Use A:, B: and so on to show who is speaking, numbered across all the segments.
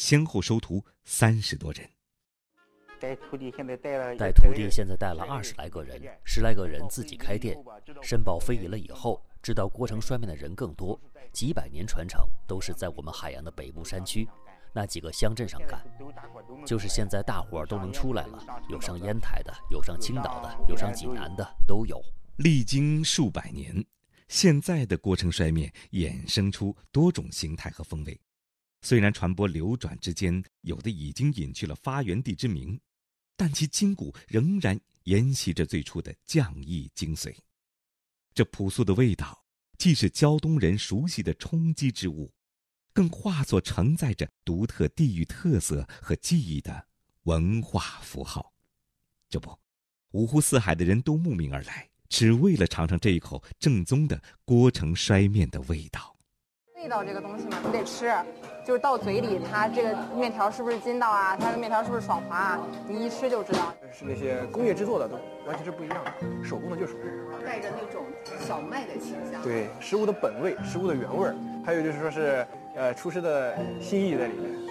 A: 先后收徒30多人。
B: 带徒弟现在带了20来个人，10来个人自己开店。申报非遗了以后，知道锅城摔面的人更多，几百年传承都是在我们海洋的北部山区那几个乡镇上干。就是现在大伙儿都能出来了，有上烟台的，有上青岛的，有上济南的，都有。
A: 历经数百年，现在的锅城摔面衍生出多种形态和风味。虽然传播流转之间，有的已经隐去了发源地之名，但其筋骨仍然沿袭着最初的匠艺精髓。这朴素的味道，既是胶东人熟悉的冲击之物，更化作承载着独特地域特色和记忆的文化符号。这不，五湖四海的人都慕名而来，只为了尝尝这一口正宗的锅城摔面的味道。
C: 味道这个东西嘛，你得吃，就是到嘴里，它这个面条是不是筋道啊？它的面条是不是爽滑啊？你一吃就知道。
D: 是那些工业制作的都完全是不一样的，手工的就是
C: 带着那种小麦的清香。
D: 对，食物的本味，食物的原味，还有就是说是厨师的心意在里面。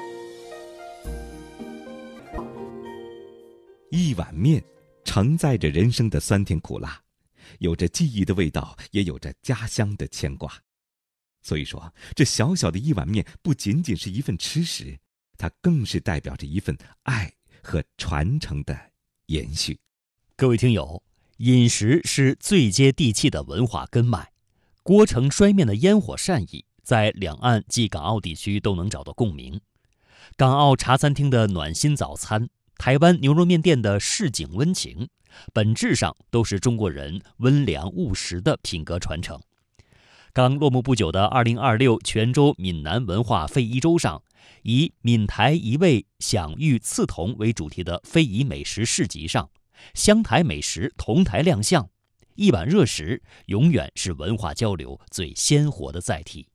A: 一碗面承载着人生的酸甜苦辣，有着记忆的味道，也有着家乡的牵挂。所以说，这小小的一碗面不仅仅是一份吃食，它更是代表着一份爱和传承的延续。
B: 各位听友，饮食是最接地气的文化根脉，锅城摔面的烟火善意在两岸及港澳地区都能找到共鸣。港澳茶餐厅的暖心早餐，台湾牛肉面店的市井温情，本质上都是中国人温良务实的品格传承。刚落幕不久的2026泉州闽南文化非遗周上，以闽台一味享誉刺桐为主题的非遗美食市集上，湘台美食同台亮相。一碗热食永远是文化交流最鲜活的载体。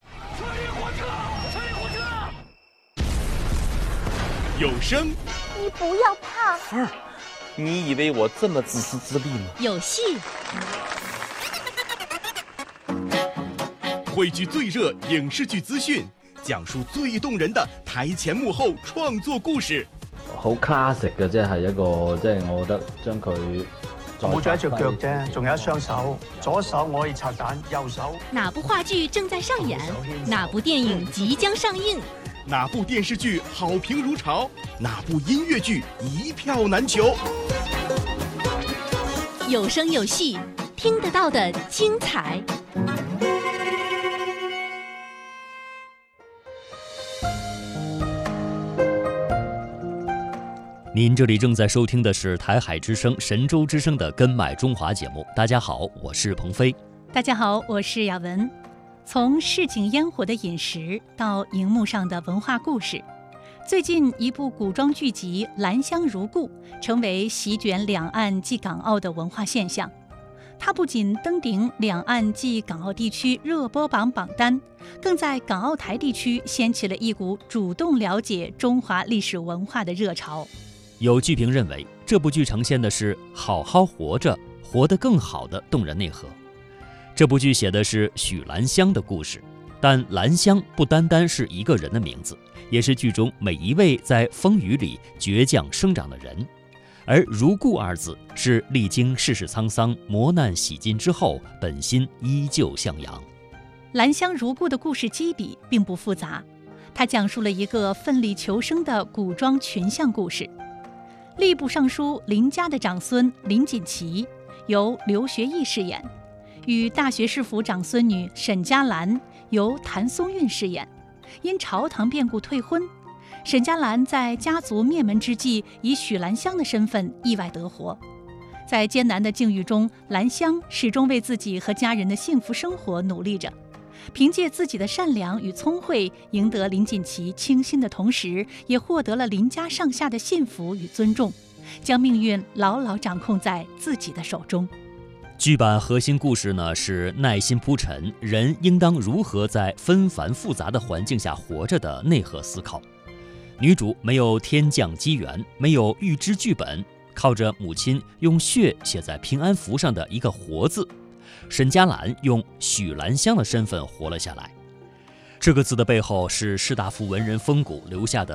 E: 有声，
F: 你不要怕。
G: 儿，你以为我这么自私自利吗？
F: 有戏，
E: 汇聚最热影視劇資訊，講述最動人的台前幕後創作故事。
H: 好 classic 嘅，即係一個，即係我覺得將佢
I: 冇咗一隻腳啫，仲有一雙手，左手我可以拆彈，右手。
F: 哪部話劇正在上演？哪部電影即將上映？
E: 哪部電視劇好評如潮？哪部音樂劇一票難求？
F: 有聲有戲，聽得到的精彩。
B: 您这里正在收听的是台海之声、神州之声的根脉中华节目。大家好，我是鹏飞。
J: 大家好，我是雅文。从市井烟火的饮食到荧幕上的文化故事，最近一部古装剧集《兰香如故》成为席卷两岸及港澳的文化现象。它不仅登顶两岸及港澳地区热播榜榜单，更在港澳台地区掀起了一股主动了解中华历史文化的热潮。
B: 有剧评认为，这部剧呈现的是好好活着，活得更好的动人内核。这部剧写的是许兰香的故事，但兰香不单单是一个人的名字，也是剧中每一位在风雨里倔强生长的人。而如故二字是历经世事沧桑、磨难洗尽之后，本心依旧向阳。
J: 兰香如故的故事基底并不复杂，它讲述了一个奋力求生的古装群像故事。吏部尚书林家的长孙林锦旗由刘学义饰演，与大学士府长孙女沈佳兰由谭松韵饰演。因朝堂变故退婚，沈佳兰在家族灭门之际，以许兰香的身份意外得活。在艰难的境遇中，兰香始终为自己和家人的幸福生活努力着，凭借自己的善良与聪慧，赢得林锦旗倾心的同时，也获得了林家上下的信服与尊重，将命运牢牢掌控在自己的手中。
B: 剧版核心故事呢是耐心铺陈人应当如何在纷繁复杂的环境下活着的内核思考。女主没有天降机缘，没有预知剧本，靠着母亲用血写在平安符上的一个活字，沈佳兰用许兰香的身份活了下来。这个字的背后是士大夫文人风骨留下的